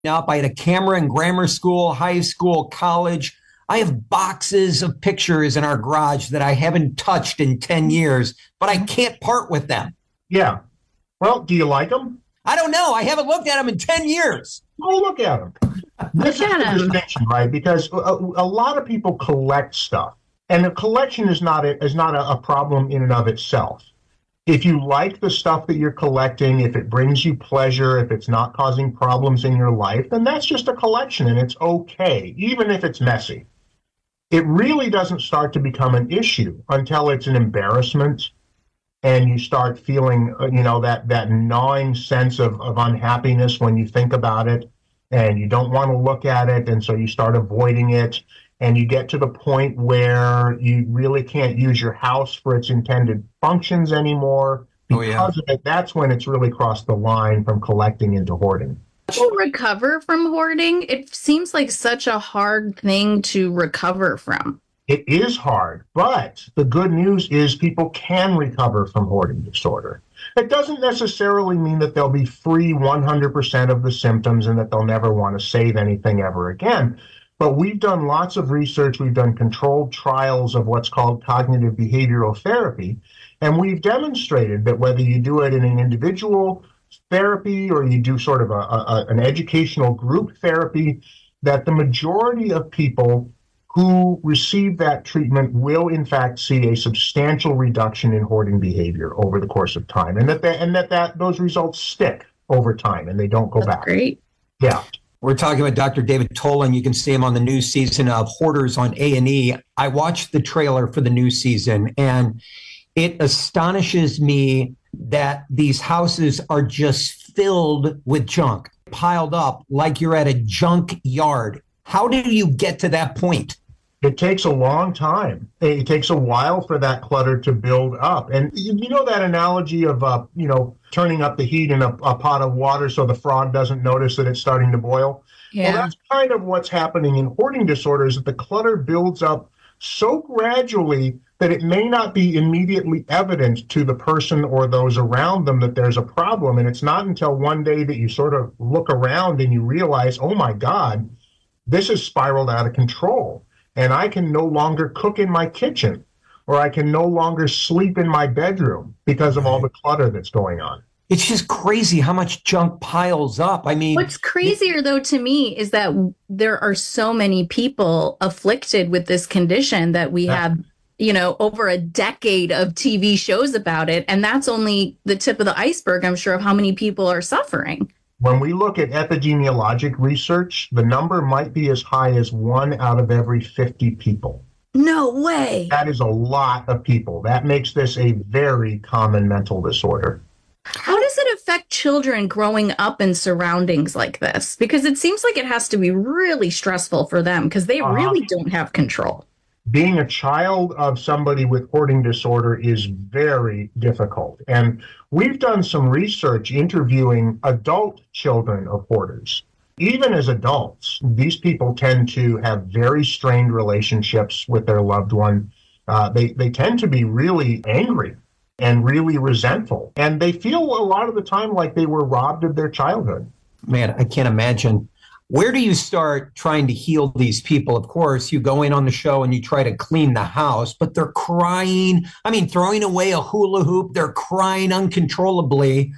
Up. I had a camera in grammar school, high school, college. I have boxes of pictures in our garage that I haven't touched in 10 years, but I can't part with them. Yeah. Well, do you like them? I don't know. I haven't looked at them in 10 years. Go look at them. This Look is at the him. distinction, right? Because a lot of people collect stuff, and a collection is not a problem in and of itself. If you like the stuff that you're collecting, if it brings you pleasure, if it's not causing problems in your life, then that's just a collection and it's okay, even if it's messy. It really doesn't start to become an issue until it's an embarrassment and you start feeling, that gnawing sense of unhappiness when you think about it, and you don't want to look at it, and so you start avoiding it, and you get to the point where you really can't use your house for its intended functions anymore Oh, yeah. because of it. That's when it's really crossed the line from collecting into hoarding. People recover from hoarding. It seems like such a hard thing to recover from. It is hard, but the good news is people can recover from hoarding disorder. It doesn't necessarily mean that they'll be free 100% of the symptoms and that they'll never want to save anything ever again. But we've done lots of research. We've done controlled trials of what's called cognitive behavioral therapy. And we've demonstrated that whether you do it in an individual therapy or you do sort of an educational group therapy, that the majority of people who receive that treatment will in fact see a substantial reduction in hoarding behavior over the course of time, and that those results stick over time and they don't go That's back. great. Yeah. We're talking about Dr. David Tolan. You can see him on the new season of Hoarders on A&E. I watched the trailer for the new season, and it astonishes me that these houses are just filled with junk, piled up like you're at a junk yard. How do you get to that point? It takes a long time. It takes a while for that clutter to build up. And you know that analogy of, turning up the heat in a pot of water so the frog doesn't notice that it's starting to boil? Well, Yeah. that's kind of what's happening in hoarding disorders, that the clutter builds up so gradually that it may not be immediately evident to the person or those around them that there's a problem. And it's not until one day that you sort of look around and you realize, oh my God, this has spiraled out of control. And I can no longer cook in my kitchen, or I can no longer sleep in my bedroom because of all the clutter that's going on. It's just crazy how much junk piles up. I mean, What's crazier, though, to me is that there are so many people afflicted with this condition that we have, over a decade of TV shows about it. And that's only the tip of the iceberg, I'm sure, of how many people are suffering. When we look at epidemiologic research, the number might be as high as 1 out of every 50 people. No way. That is a lot of people. That makes this a very common mental disorder. How does it affect children growing up in surroundings like this? Because it seems like it has to be really stressful for them because they really don't have control. Being a child of somebody with hoarding disorder is very difficult. And we've done some research interviewing adult children of hoarders. Even as adults, these people tend to have very strained relationships with their loved one. They tend to be really angry and really resentful. And they feel a lot of the time like they were robbed of their childhood. man, I can't imagine. Where do you start trying to heal these people? Of course, you go in on the show and you try to clean the house, but they're crying. I mean, throwing away a hula hoop, they're crying uncontrollably.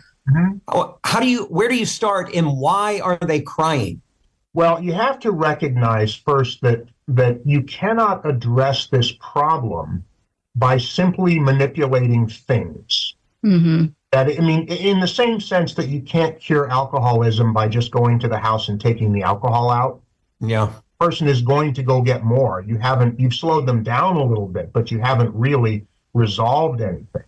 Mm-hmm. Where do you start and why are they crying? Well, you have to recognize first that you cannot address this problem by simply manipulating things. Mm-hmm. In the same sense that you can't cure alcoholism by just going to the house and taking the alcohol out. Yeah. The person is going to go get more. You've slowed them down a little bit, but you haven't really resolved anything.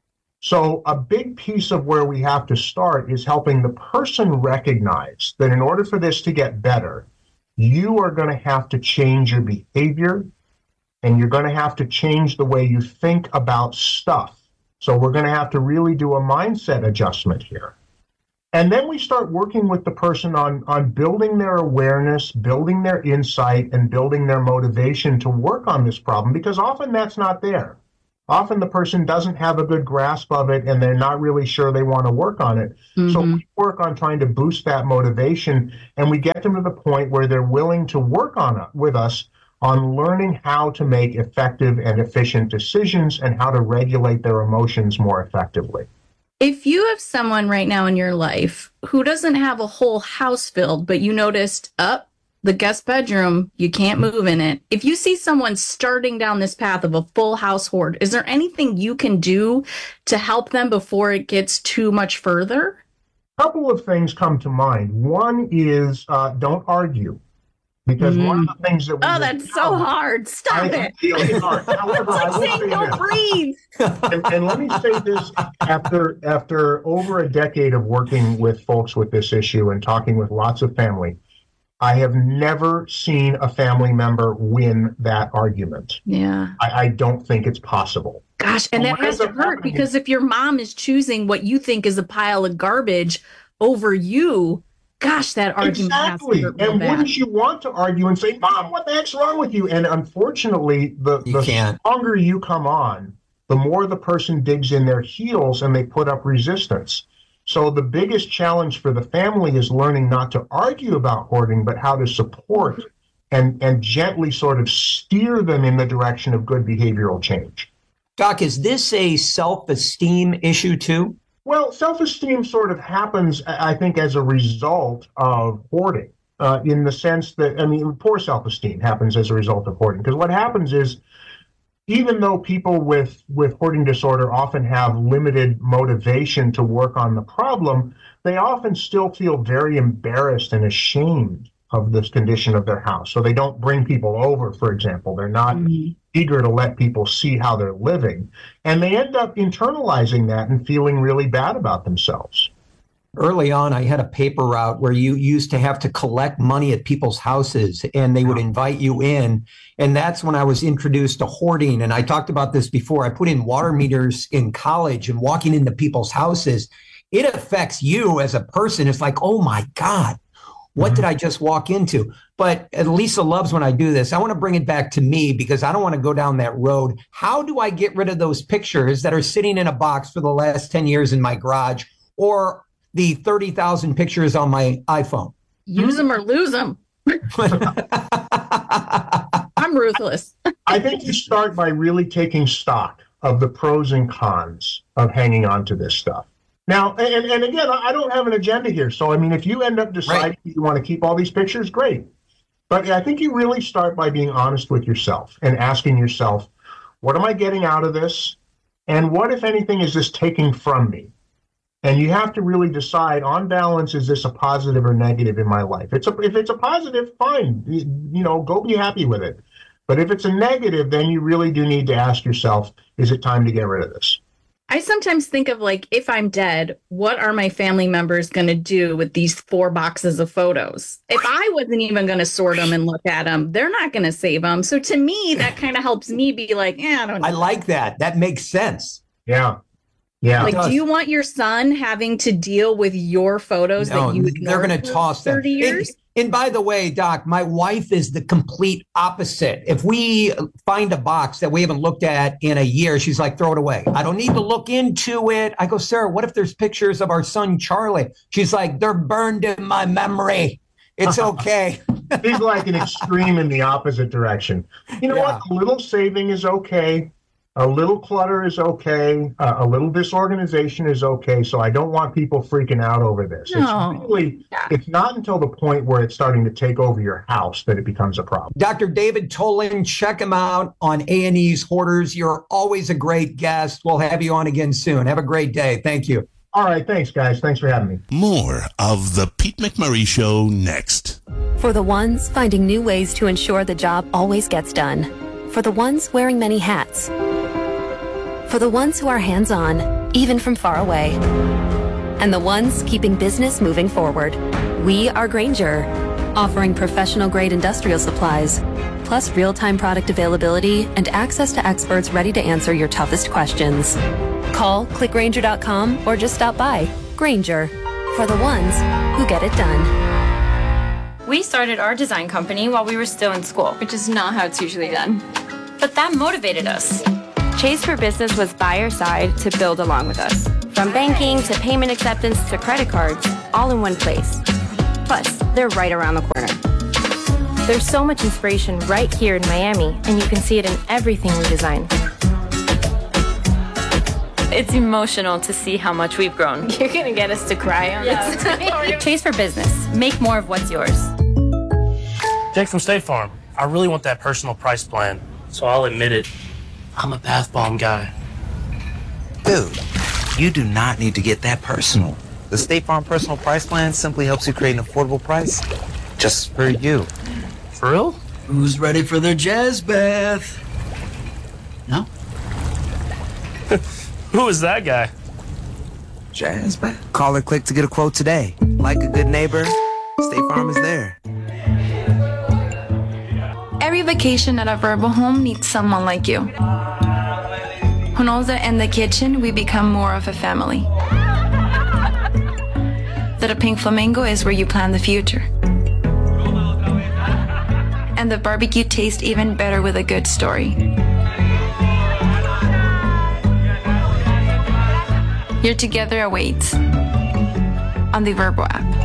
So a big piece of where we have to start is helping the person recognize that in order for this to get better, you are going to have to change your behavior and you're going to have to change the way you think about stuff. So we're going to have to really do a mindset adjustment here. And then we start working with the person on building their awareness, building their insight, and building their motivation to work on this problem, because often that's not there. Often the person doesn't have a good grasp of it and they're not really sure they want to work on it. So we work on trying to boost that motivation, and we get them to the point where they're willing to work on it with us on learning how to make effective and efficient decisions and how to regulate their emotions more effectively. If you have someone right now in your life who doesn't have a whole house filled, but you noticed the guest bedroom, you can't move in it. If you see someone starting down this path of a full house hoard, is there anything you can do to help them before it gets too much further? A couple of things come to mind. One is don't argue. Because one of the things that we that's so hard. Stop it. Really hard. However, it's like saying don't breathe. And let me say this, after over a decade of working with folks with this issue and talking with lots of family, I have never seen a family member win that argument. Yeah. I don't think it's possible. Gosh, and that has to hurt because if your mom is choosing what you think is a pile of garbage over you, gosh, that argument has to hurt real bad. Wouldn't you want to argue and say, Mom, what the heck's wrong with you? And unfortunately, the stronger you come on, the more the person digs in their heels and they put up resistance. So the biggest challenge for the family is learning not to argue about hoarding, but how to support and gently sort of steer them in the direction of good behavioral change. Doc, is this a self-esteem issue too? Well, self-esteem sort of happens, I think, as a result of hoarding, in the sense that, poor self-esteem happens as a result of hoarding. Because what happens is, even though people with hoarding disorder often have limited motivation to work on the problem, they often still feel very embarrassed and ashamed of this condition of their house. So they don't bring people over, for example. They're not eager to let people see how they're living. And they end up internalizing that and feeling really bad about themselves. Early on, I had a paper route where you used to have to collect money at people's houses and they would invite you in. And that's when I was introduced to hoarding. And I talked about this before. I put in water meters in college and walking into people's houses. It affects you as a person. It's like, oh my God, what did I just walk into? But Lisa loves when I do this. I want to bring it back to me because I don't want to go down that road. How do I get rid of those pictures that are sitting in a box for the last 10 years in my garage, or the 30,000 pictures on my iPhone? Use them or lose them. I'm ruthless. I think you start by really taking stock of the pros and cons of hanging on to this stuff. Now, and again, I don't have an agenda here. So, if you end up deciding you want to keep all these pictures, great. But I think you really start by being honest with yourself and asking yourself, what am I getting out of this? And what, if anything, is this taking from me? And you have to really decide, on balance, is this a positive or negative in my life? If it's a positive, fine, go be happy with it. But if it's a negative, then you really do need to ask yourself, is it time to get rid of this? I sometimes think of, if I'm dead, what are my family members going to do with these 4 boxes of photos? If I wasn't even going to sort them and look at them, they're not going to save them. So to me, that kind of helps me be like, I don't know. I like that. That makes sense. Yeah. Yeah. Do you want your son having to deal with your photos that you ignored? They're going to toss them. 30 years? And by the way, Doc, my wife is the complete opposite. If we find a box that we haven't looked at in a year, she's like, throw it away. I don't need to look into it. I go, Sarah, what if there's pictures of our son, Charlie? She's like, they're burned in my memory. It's okay. He's like an extreme in the opposite direction. You know what? A little saving is okay. A little clutter is okay. A little disorganization is okay. So I don't want people freaking out over this. No. It's not until the point where it's starting to take over your house that it becomes a problem. Dr. David Tolan, check him out on A&E's Hoarders. You're always a great guest. We'll have you on again soon. Have a great day. Thank you. All right. Thanks, guys. Thanks for having me. More of The Pete McMurray Show next. For the ones finding new ways to ensure the job always gets done. For the ones wearing many hats. For the ones who are hands-on, even from far away. And the ones keeping business moving forward. We are Grainger, offering professional-grade industrial supplies, plus real-time product availability and access to experts ready to answer your toughest questions. Call, click Grainger.com, or just stop by. Grainger, for the ones who get it done. We started our design company while we were still in school, which is not how it's usually done. But that motivated us. Chase for Business was by our side to build along with us. From banking to payment acceptance to credit cards, all in one place. Plus, they're right around the corner. There's so much inspiration right here in Miami, and you can see it in everything we design. It's emotional to see how much we've grown. You're going to get us to cry on this. Chase for Business. Make more of what's yours. Jake from State Farm. I really want that personal price plan, so I'll admit it. I'm a bath bomb guy. Dude, you do not need to get that personal. The State Farm Personal Price Plan simply helps you create an affordable price just for you. For real? Who's ready for their jazz bath? No? Who is that guy? Jazz bath? Call or click to get a quote today. Like a good neighbor, State Farm is there. Every vacation at a Verbo home needs someone like you, who knows that in the kitchen we become more of a family. That a pink flamingo is where you plan the future. And the barbecue tastes even better with a good story. Your together awaits on the Verbo app.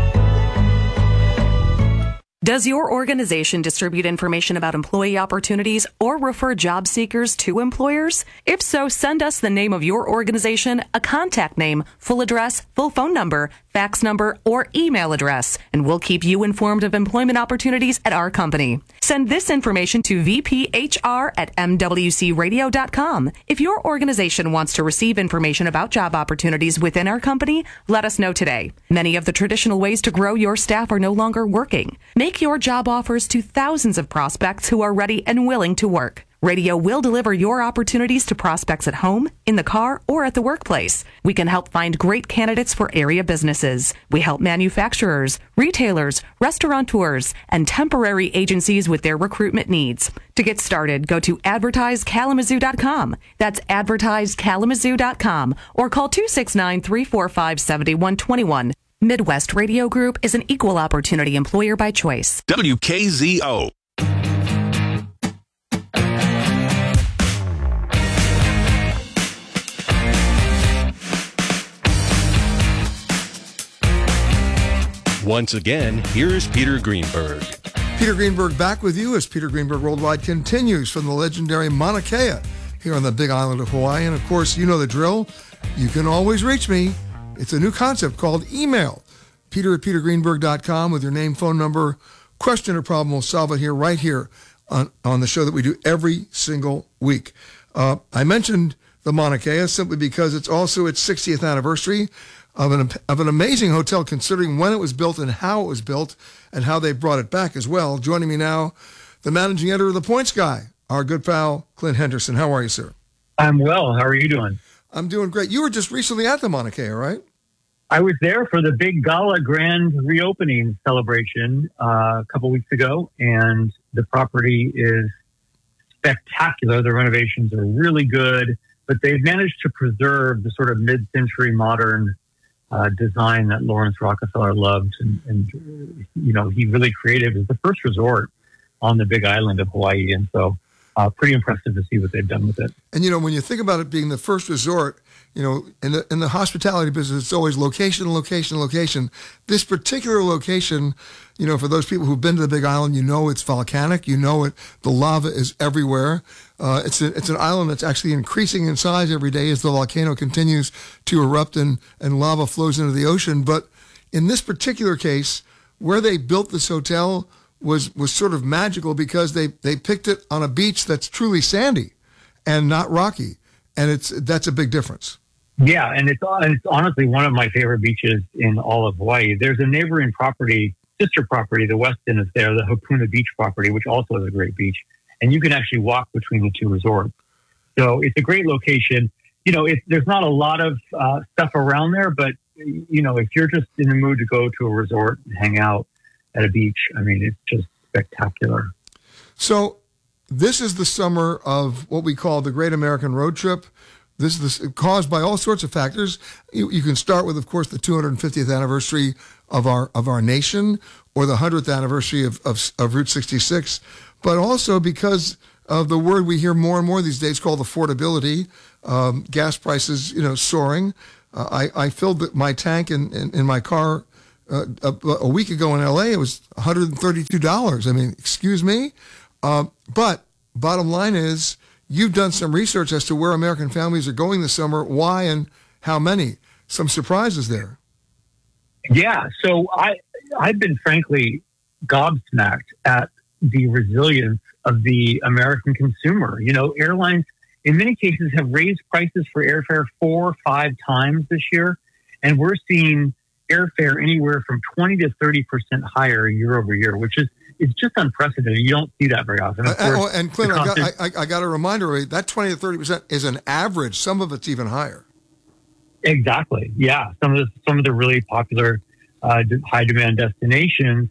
Does your organization distribute information about employee opportunities or refer job seekers to employers? If so, send us the name of your organization, a contact name, full address, full phone number, fax number, or email address, and we'll keep you informed of employment opportunities at our company. Send this information to vphr@mwcradio.com. If your organization wants to receive information about job opportunities within our company, let us know today. Many of the traditional ways to grow your staff are no longer working. Make your job offers to thousands of prospects who are ready and willing to work. Radio will deliver your opportunities to prospects at home, in the car, or at the workplace. We can help find great candidates for area businesses. We help manufacturers, retailers, restaurateurs, and temporary agencies with their recruitment needs. To get started, go to advertisekalamazoo.com. That's advertisekalamazoo.com, or call 269-345-7121. Midwest Radio Group is an equal opportunity employer by choice. WKZO. Once again, here's Peter Greenberg. Peter Greenberg back with you as Peter Greenberg Worldwide continues from the legendary Mauna Kea here on the Big Island of Hawaii. And of course, you know the drill. You can always reach me. It's a new concept called email. Peter at petergreenberg.com with your name, phone number, question or problem. We'll solve it here, right here on the show that we do every single week. I mentioned the Mauna Kea simply because it's also its 60th anniversary of an amazing hotel, considering when it was built and how it was built and how they brought it back as well. Joining me now, the managing editor of The Points Guy, our good pal, Clint Henderson. How are you, sir? I'm well. How are you doing? I'm doing great. You were just recently at the Mauna Kea, right? I was there for the big gala grand reopening celebration a couple weeks ago, and the property is spectacular. The renovations are really good, but they've managed to preserve the sort of mid-century modern design that Lawrence Rockefeller loved, and you know, he really created. It was the first resort on the Big Island of Hawaii, and so pretty impressive to see what they've done with it. And you know, when you think about it being the first resort, you know, in the hospitality business, it's always location, location, location. This particular location, you know, for those people who've been to the Big Island, you know it's volcanic. You know it. The lava is everywhere. It's an island that's actually increasing in size every day as the volcano continues to erupt and lava flows into the ocean. But in this particular case, where they built this hotel was sort of magical because they picked it on a beach that's truly sandy and not rocky, and that's a big difference. Yeah, and it's honestly one of my favorite beaches in all of Hawaii. There's a neighboring property, sister property, the Westin is there, the Hapuna Beach property, which also is a great beach, and you can actually walk between the two resorts. So it's a great location. You know, there's not a lot of stuff around there, but you know, if you're just in the mood to go to a resort and hang out at a beach, I mean, it's just spectacular. So this is the summer of what we call the Great American Road Trip. This is caused by all sorts of factors. You can start with, of course, the 250th anniversary of our nation, or the 100th anniversary of Route 66, but also because of the word we hear more and more these days called affordability. Gas prices, soaring. I filled my tank in my car a week ago in LA. It was $132. I mean, excuse me. But bottom line is, you've done some research as to where American families are going this summer, why and how many. Some surprises there. Yeah, so I've been frankly gobsmacked at the resilience of the American consumer. Airlines in many cases have raised prices for airfare 4 or 5 times this year, and we're seeing airfare anywhere from 20 to 30% higher year over year, which is just unprecedented. You don't see that very often. And Clint, I got a reminder, that 20 to 30% is an average. Some of it's even higher. Exactly. Yeah. Some of the really popular high demand destinations.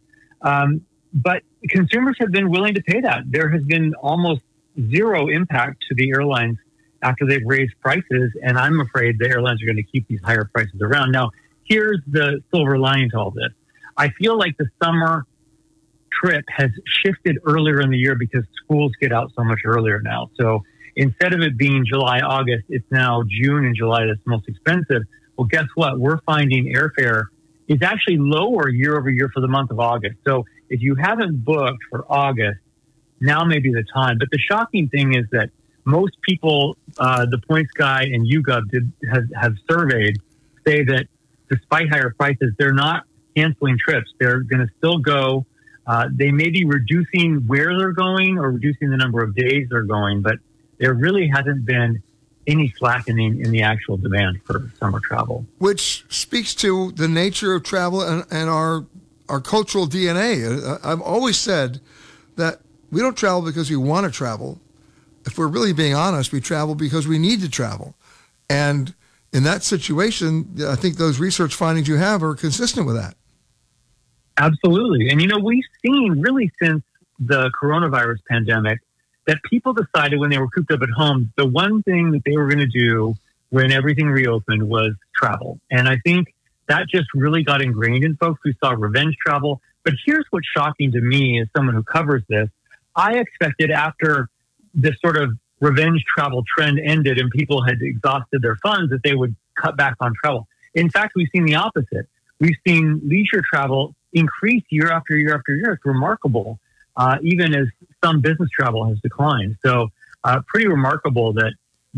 But consumers have been willing to pay that. There has been almost zero impact to the airlines after they've raised prices. And I'm afraid the airlines are going to keep these higher prices around. Now, here's the silver lining to all this. I feel like the summer trip has shifted earlier in the year because schools get out so much earlier now. So instead of it being July, August, it's now June and July that's most expensive. Well, guess what? We're finding airfare is actually lower year over year for the month of August. So if you haven't booked for August, now may be the time. But the shocking thing is that most people, the Points Guy and YouGov have surveyed, say that despite higher prices, they're not canceling trips. They're going to still go. They may be reducing where they're going or reducing the number of days they're going, but there really hasn't been any slackening in the actual demand for summer travel. Which speaks to the nature of travel and our cultural DNA. I've always said that we don't travel because we want to travel. If we're really being honest, we travel because we need to travel. And in that situation, I think those research findings you have are consistent with that. Absolutely. And, we've seen really since the coronavirus pandemic that people decided when they were cooped up at home, the one thing that they were going to do when everything reopened was travel. And I think that just really got ingrained in folks. We saw revenge travel. But here's what's shocking to me as someone who covers this. I expected after this sort of revenge travel trend ended and people had exhausted their funds that they would cut back on travel. In fact, we've seen the opposite. We've seen leisure travel increase year after year after year. It's remarkable, even as some business travel has declined. So pretty remarkable that,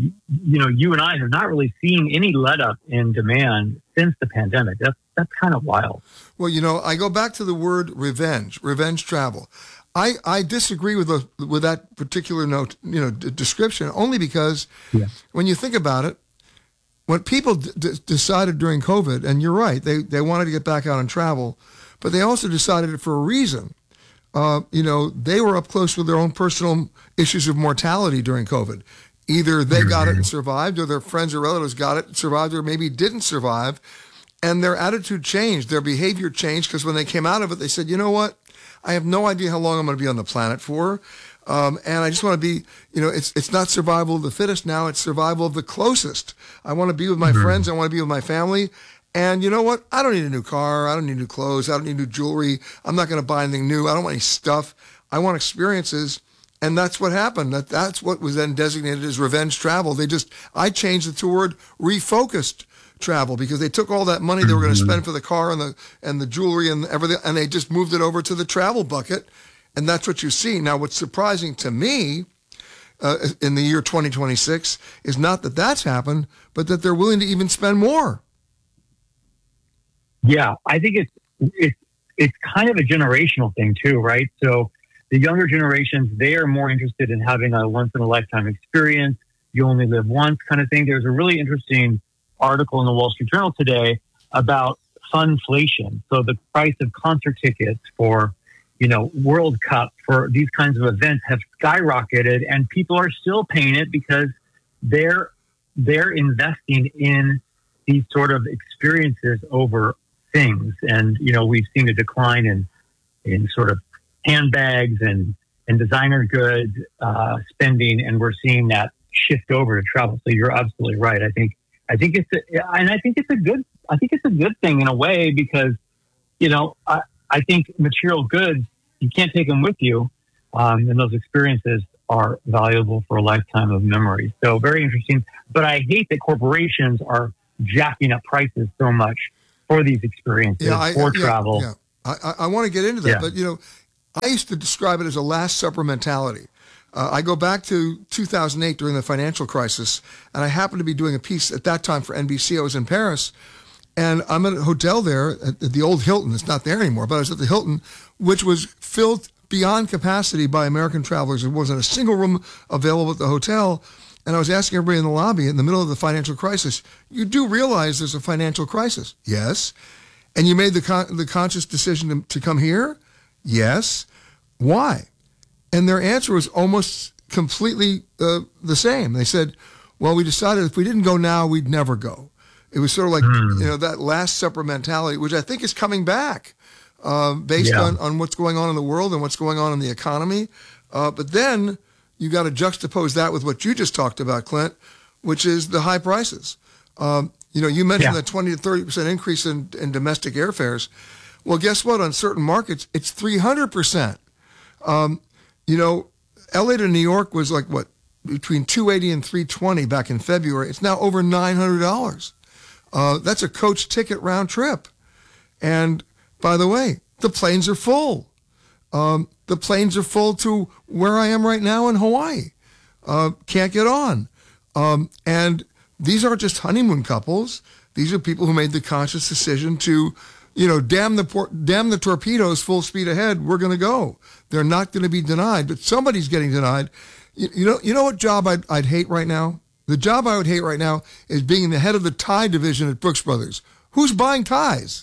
you and I have not really seen any let up in demand since the pandemic. That's kind of wild. Well, I go back to the word revenge travel. I disagree with that particular description only because when you think about it, when people decided during COVID, and you're right, they wanted to get back out and travel, but they also decided it for a reason. They were up close with their own personal issues of mortality during COVID. Either they got it and survived, or their friends or relatives got it and survived, or maybe didn't survive. And their attitude changed, their behavior changed, because when they came out of it, they said, you know what? I have no idea how long I'm going to be on the planet for. And I just want to be, it's not survival of the fittest now, it's survival of the closest. I want to be with my friends, I want to be with my family. And you know what? I don't need a new car, I don't need new clothes, I don't need new jewelry, I'm not going to buy anything new, I don't want any stuff. I want experiences. And that's what happened. That's what was then designated as revenge travel. I changed it to the word refocused travel because they took all that money they were going to spend for the car and the jewelry and everything, and they just moved it over to the travel bucket. And that's what you see. Now, what's surprising to me in the year 2026 is not that that's happened, but that they're willing to even spend more. Yeah, I think it's kind of a generational thing too, right? So the younger generations, they are more interested in having a once-in-a-lifetime experience, you only live once kind of thing. There's a really interesting article in the Wall Street Journal today about funflation. So the price of concert tickets for, World Cup, for these kinds of events have skyrocketed, and people are still paying it because they're investing in these sort of experiences over things. And, we've seen a decline in sort of handbags and designer goods spending, and we're seeing that shift over to travel. So you're absolutely right. I think it's a good thing in a way because, I think material goods, you can't take them with you. And those experiences are valuable for a lifetime of memory. So very interesting. But I hate that corporations are jacking up prices so much for these experiences, for travel. Yeah. I want to get into that, but I used to describe it as a Last Supper mentality. I go back to 2008 during the financial crisis, and I happened to be doing a piece at that time for NBC. I was in Paris, and I'm at a hotel there at the old Hilton. It's not there anymore, but I was at the Hilton, which was filled beyond capacity by American travelers. There wasn't a single room available at the hotel. And I was asking everybody in the lobby in the middle of the financial crisis, you do realize there's a financial crisis? Yes. And you made the conscious decision to come here? Yes. Why? And their answer was almost completely the same. They said, well, we decided if we didn't go now, we'd never go. It was sort of like, that Last Supper mentality, which I think is coming back based on what's going on in the world and what's going on in the economy. But then you got to juxtapose that with what you just talked about, Clint, which is the high prices. You mentioned the 20 to 30% increase in domestic airfares. Well, guess what? On certain markets, it's 300%. LA to New York was like between $280 and $320 back in February. It's now over $900. That's a coach ticket round trip. And by the way, the planes are full. The planes are full to where I am right now in Hawaii. Can't get on. And these aren't just honeymoon couples. These are people who made the conscious decision to, damn the torpedoes, full speed ahead. We're going to go. They're not going to be denied, but somebody's getting denied. You know what job I'd hate right now? The job I would hate right now is being the head of the tie division at Brooks Brothers. Who's buying ties?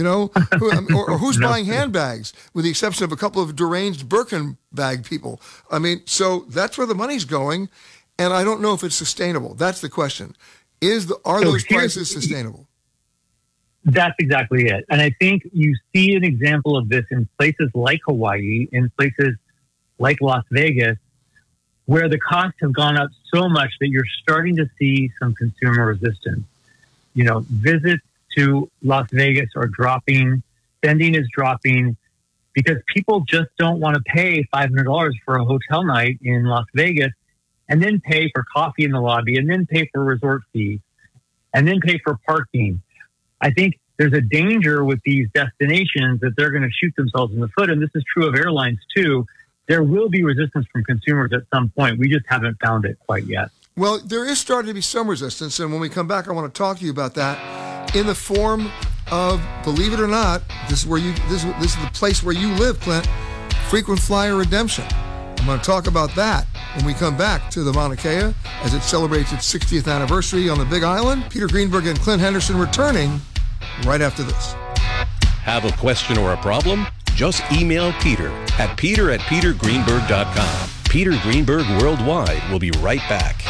Or who's buying handbags, with the exception of a couple of deranged Birkin bag people. I mean, so that's where the money's going, and I don't know if it's sustainable. That's the question. Are those prices sustainable? That's exactly it. And I think you see an example of this in places like Hawaii, in places like Las Vegas, where the costs have gone up so much that you're starting to see some consumer resistance. Visits to Las Vegas are dropping, spending is dropping, because people just don't want to pay $500 for a hotel night in Las Vegas and then pay for coffee in the lobby and then pay for resort fees and then pay for parking. I think there's a danger with these destinations that they're going to shoot themselves in the foot. And this is true of airlines too. There will be resistance from consumers at some point. We just haven't found it quite yet. Well, there is starting to be some resistance. And when we come back, I want to talk to you about that in the form of, believe it or not, this is the place where you live, Clint, frequent flyer redemption. I'm going to talk about that when we come back to the Mauna Kea as it celebrates its 60th anniversary on the Big Island. Peter Greenberg and Clint Henderson returning right after this. Have a question or a problem? Just email Peter at peter@petergreenberg.com. Peter Greenberg Worldwide will be right back.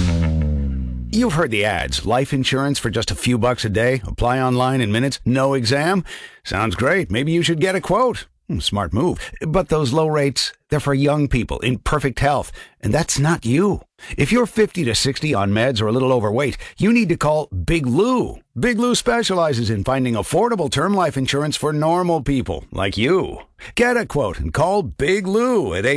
You've heard the ads. Life insurance for just a few bucks a day. Apply online in minutes. No exam. Sounds great. Maybe you should get a quote. Smart move. But those low rates, they're for young people in perfect health. And that's not you. If you're 50 to 60 on meds or a little overweight, you need to call Big Lou. Big Lou specializes in finding affordable term life insurance for normal people like you. Get a quote and call Big Lou at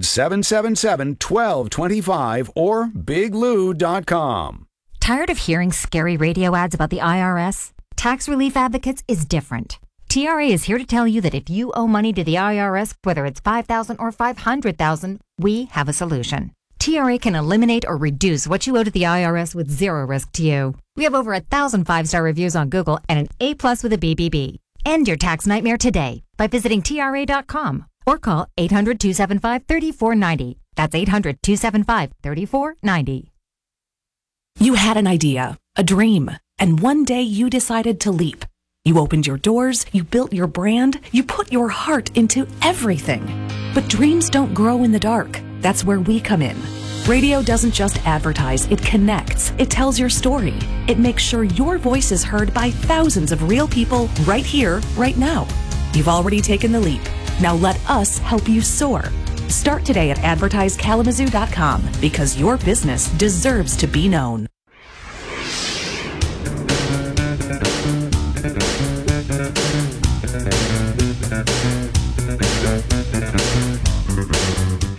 800-777-1225 or biglou.com. Tired of hearing scary radio ads about the IRS? Tax Relief Advocates is different. TRA is here to tell you that if you owe money to the IRS, whether it's $5,000 or $500,000, we have a solution. TRA can eliminate or reduce what you owe to the IRS with zero risk to you. We have over 1,000 5-star reviews on Google and an A+ with a BBB. End your tax nightmare today by visiting TRA.com or call 800-275-3490. That's 800-275-3490. You had an idea, a dream, and one day you decided to leap. You opened your doors, you built your brand, you put your heart into everything. But dreams don't grow in the dark. That's where we come in. Radio doesn't just advertise, it connects. It tells your story. It makes sure your voice is heard by thousands of real people right here, right now. You've already taken the leap. Now let us help you soar. Start today at advertisekalamazoo.com because your business deserves to be known.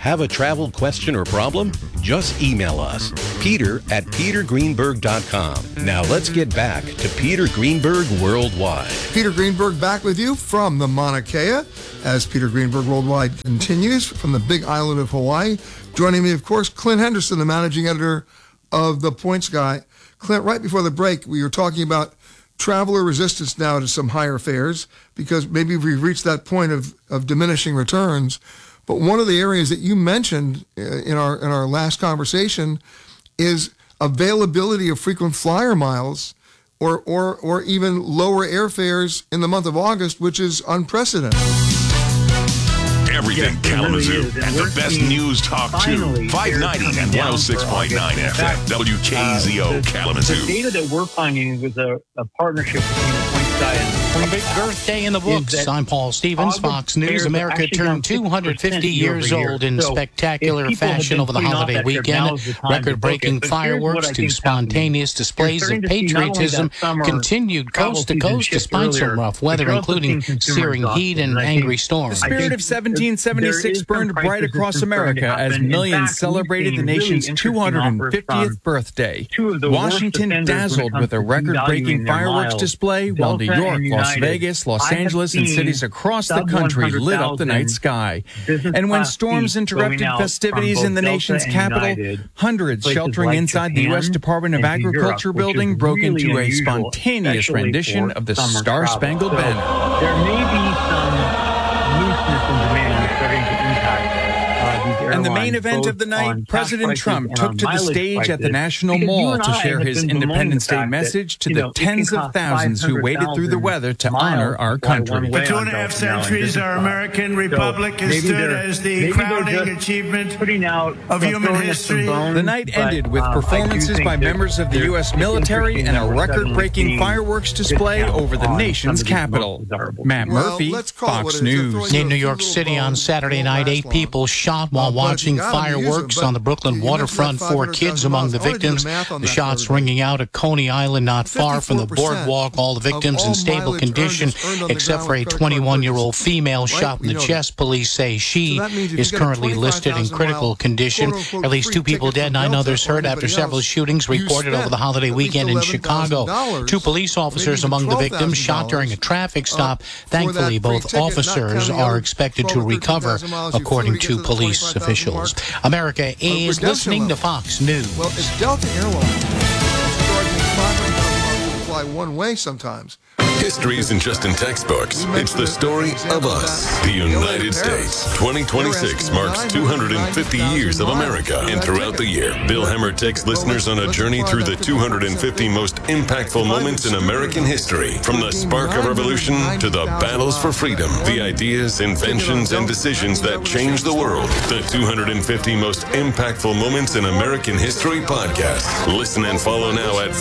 Have a travel question or problem? Just email us, peter@petergreenberg.com. Now let's get back to Peter Greenberg Worldwide. Peter Greenberg back with you from the Mauna Kea as Peter Greenberg Worldwide continues from the big island of Hawaii. Joining me, of course, Clint Henderson, the managing editor of The Points Guy. Clint, right before the break, we were talking about traveler resistance now to some higher fares because maybe we've reached that point of diminishing returns. But one of the areas that you mentioned in our last conversation is availability of frequent flyer miles or even lower airfares in the month of August, which is unprecedented. Everything Kalamazoo and the best news talk too. 590 and 106.9 FM. WKZO Kalamazoo. The data that we're finding with a partnership between the Points Guy and a big birthday in the books. I'm Paul Stevens, Fox News. America turned 250 years old in spectacular fashion over the holiday weekend. Record-breaking fireworks to spontaneous displays of patriotism continued coast to coast despite some rough weather, including searing heat and angry storms. The spirit of 1776 burned bright across America as millions celebrated the nation's 250th birthday. Washington dazzled with a record-breaking fireworks display, while New York, Las Vegas, Los Angeles, and cities across the country lit up the night sky. And when storms interrupted festivities in the nation's capital, hundreds sheltering inside the U.S. Department of Agriculture building broke into a spontaneous rendition of the Star-Spangled Banner. There may be some looseness in demand starting to impact And the main event of the night, President Trump took to the stage at the National Mall to share his Independence Day message to the tens of thousands who waded through the weather to honor our country. For 2.5 centuries, our American republic has stood as the crowning achievement of human history. The night ended with performances by members of the U.S. military and a record-breaking fireworks display over the nation's capital. Matt Murphy, Fox News. In New York City on Saturday night, 8 people shot while watching fireworks on the Brooklyn waterfront. 4 kids among the victims. The shots ringing out at Coney Island, not far from the boardwalk. All the victims in stable condition, except for a 21-year-old female shot in the chest. Police say she is currently listed in critical condition. At least 2 people dead, 9 others hurt after several shootings reported over the holiday weekend in Chicago. 2 police officers among the victims shot during a traffic stop. Thankfully, both officers are expected to recover, according to police officials. America is listening to Fox News. Well, it's Delta Airlines. Fly one way sometimes. History isn't just in textbooks. It's the story of us. The United States. 2026 marks 250 years of America. And throughout the year, Bill Hemmer takes listeners on a journey through the 250 most impactful moments in American history. From the spark of revolution to the battles for freedom. The ideas, inventions, and decisions that changed the world. The 250 most impactful moments in American history podcast. Listen and follow now at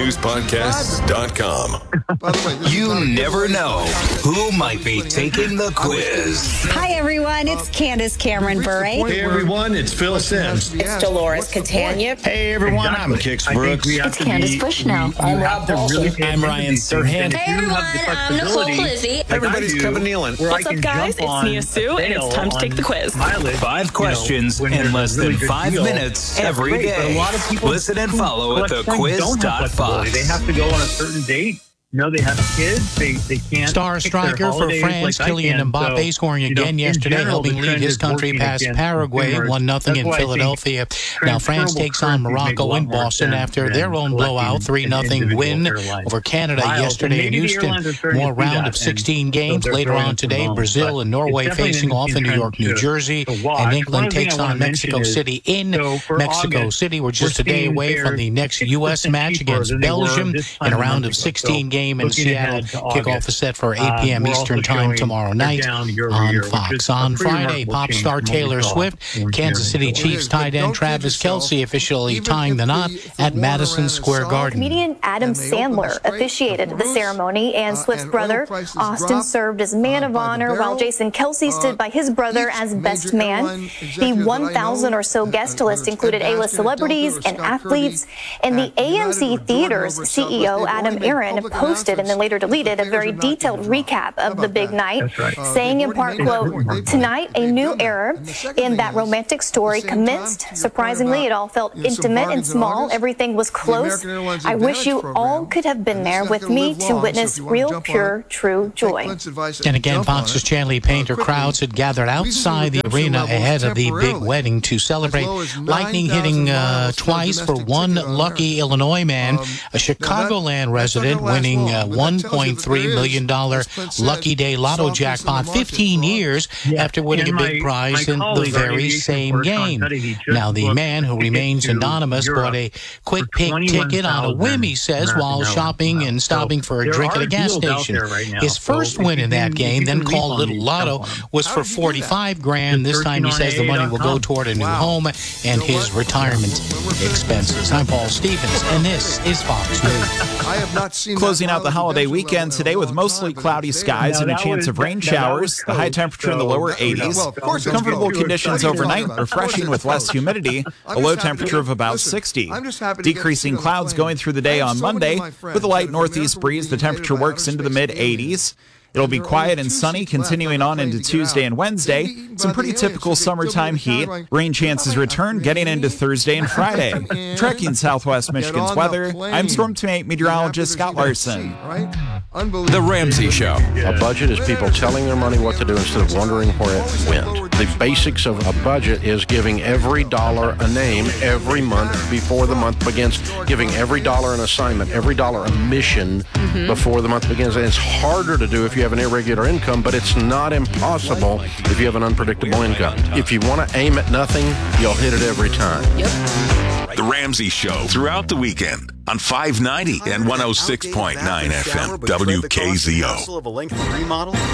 foxnewspodcasts.com. You never know who might be taking the quiz. Hi, everyone. It's Candace Cameron Bure. Hey, everyone. It's Phil Sims. It's Dolores Catania. Hey, everyone. I'm Kix Brooks. It's Candace Bushnell. I'm Rob Paulson. I'm Ryan Serhant. Hey, everyone. I'm Nicole Lizzie. Everybody's Kevin Nealon. What's up, guys? It's Nia Sue, and it's time to take the quiz. 5 questions in less than 5 minutes every day. Listen and follow at thequiz.fox. They have to go on a certain date. No, they have kids. They can't. Star striker for France, Kylian Mbappe, scoring again yesterday, helping lead his country past Paraguay, 1-0 in Philadelphia. Now France takes on Morocco in Boston after their own blowout, 3-0 win over Canada yesterday in Houston. More round of 16 games later on today. Brazil and Norway facing off in New York, New Jersey, and England takes on Mexico City in Mexico City. We're just a day away from the next U.S. match against Belgium in a round of 16 games. In Seattle. Kickoff is set for 8 p.m. Eastern Time tomorrow night on Fox. On Friday, pop star Taylor Swift, Kansas City Chiefs tight end Travis Kelce officially tying the knot at Madison Square Garden. Comedian Adam Sandler officiated the ceremony, and Swift's brother, Austin, served as man of honor, while Jason Kelce stood by his brother as best man. The 1,000 or so guest list included A-list celebrities and athletes, and the AMC Theaters CEO, Adam Aaron, posted posted and then later deleted a very detailed recap of the big night, saying in part, quote, "Tonight, a new era in that romantic story commenced. Surprisingly, it all felt intimate and small. Everything was close. I wish you all could have been there with me to witness real, pure, true joy." And again, Fox's Chanley Painter crowds had gathered outside the arena ahead of the big wedding to celebrate. Lightning hitting twice for one lucky Illinois man, a Chicagoland resident winning $1.3 million Lucky Day Lotto jackpot 15 years after winning a big prize in the very same game. Now, the man, who remains anonymous, bought a quick pick ticket on a whim, he says, while shopping and stopping for a drink at a gas station. His first win in that game, then called Little Lotto, was for $45,000. This time he says the money will go toward a new home and his retirement expenses. I'm Paul Stevens, and this is Fox News. Closing out the holiday weekend today with mostly cloudy skies and a chance of rain showers. The high temperature in the lower 80s. Comfortable conditions overnight, refreshing with less humidity. A low temperature of about 60. Decreasing clouds going through the day on Monday. With a light northeast breeze, the temperature works into the mid-80s. It'll be quiet and sunny, continuing on into Tuesday and Wednesday. Some pretty typical summertime heat. Rain chances return getting into Thursday and Friday. Tracking Southwest Michigan's weather, I'm Storm Team meteorologist Scott Larson. The Ramsey Show. A budget is people telling their money what to do instead of wondering where it went. The basics of a budget is giving every dollar a name every month before the month begins, giving every dollar an assignment, every dollar a mission before the month begins. And it's harder to do if you have an irregular income, but it's not impossible if you have an unpredictable income. If you want to aim at nothing, you'll hit it every time. The Ramsey Show throughout the weekend on 590 and 106.9 FM WKZO.